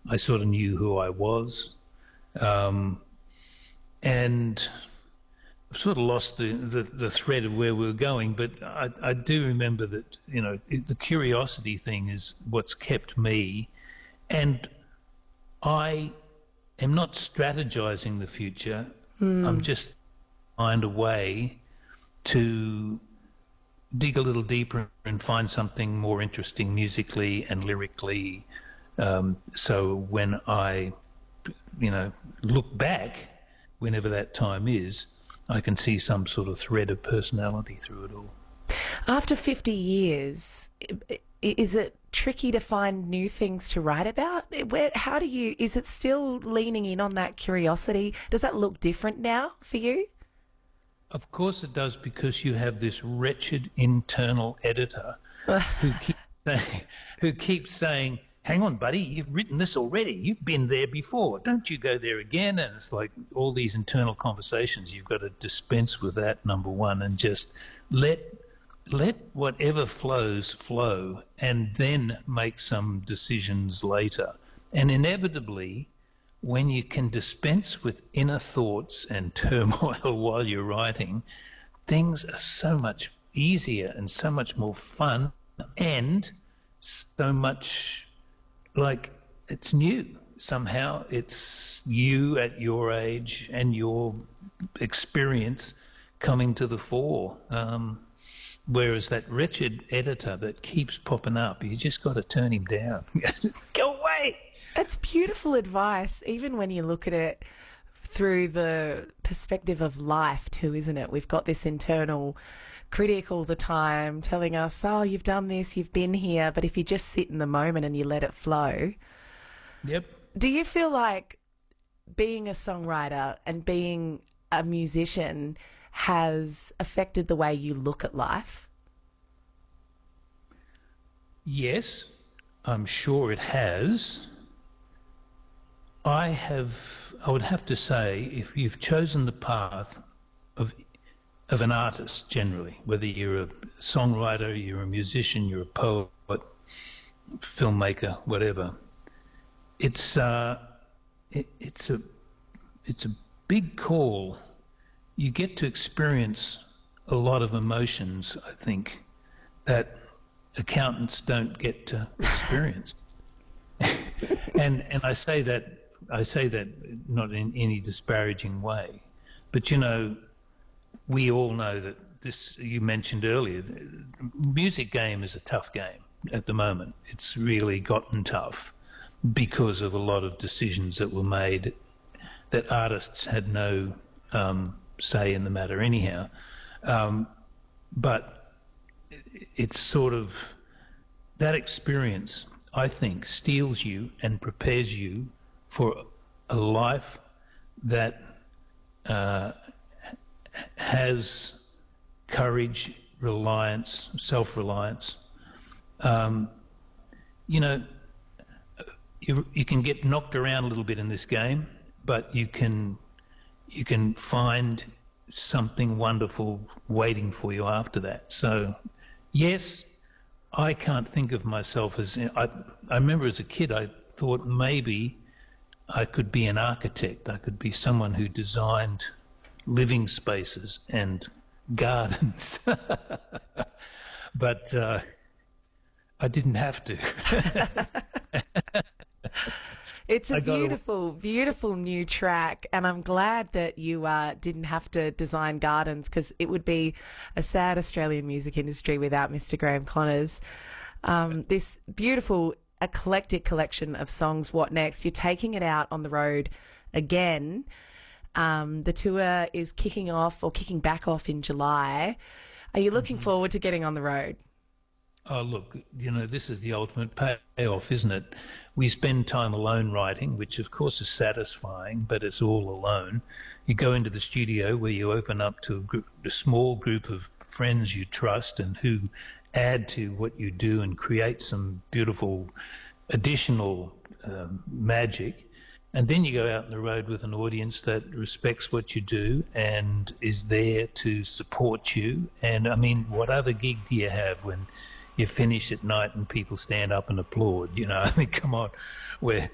I sort of knew who I was. And I've sort of lost the thread of where we were going, but I do remember that, the curiosity thing is what's kept me. And I am not strategizing the future. I'm just find a way to dig a little deeper and find something more interesting musically and lyrically. So when I, look back, whenever that time is, I can see some sort of thread of personality through it all. After 50 years, is it tricky to find new things to write about? Is it still leaning in on that curiosity? Does that look different now for you? Of course it does, because you have this wretched internal editor who keeps saying, hang on, buddy, you've written this already. You've been there before. Don't you go there again? And it's like all these internal conversations. You've got to dispense with that, number one, and just let whatever flows flow, and then make some decisions later. And inevitably, when you can dispense with inner thoughts and turmoil while you're writing, things are so much easier and so much more fun, and so much like it's new. Somehow it's you at your age and your experience coming to the fore. Whereas that wretched editor that keeps popping up, you just got to turn him down. Go away! That's beautiful advice, even when you look at it through the perspective of life too, isn't it? We've got this internal critic all the time telling us, oh, you've done this, you've been here, but if you just sit in the moment and you let it flow. Yep. Do you feel like being a songwriter and being a musician has affected the way you look at life? Yes, I'm sure it has. I would have to say, if you've chosen the path of an artist generally, whether you're a songwriter, you're a musician, you're a poet, filmmaker, whatever, it's a big call. You get to experience a lot of emotions, I think, that accountants don't get to experience. and I say that not in any disparaging way, but we all know that this, you mentioned earlier, the music game is a tough game at the moment. It's really gotten tough because of a lot of decisions that were made that artists had no say in the matter anyhow. But it's sort of that experience, I think, steels you and prepares you for a life that has courage, reliance, self-reliance. You can get knocked around a little bit in this game, but you can find something wonderful waiting for you after that. So, yes, I can't think of myself as... I remember as a kid I thought maybe I could be an architect. I could be someone who designed living spaces and gardens. But I didn't have to. It's a beautiful, beautiful new track, and I'm glad that you didn't have to design gardens, because it would be a sad Australian music industry without Mr. Graham Connors. This beautiful, eclectic collection of songs, What Next? You're taking it out on the road again. The tour is kicking back off in July. Are you looking forward to getting on the road? Oh, look, this is the ultimate payoff, isn't it? We spend time alone writing, which of course is satisfying, but it's all alone. You go into the studio where you open up to a small group of friends you trust and who add to what you do and create some beautiful additional magic. And then you go out on the road with an audience that respects what you do and is there to support you. And I mean, what other gig do you have when you finish at night and people stand up and applaud? I mean, come on, we're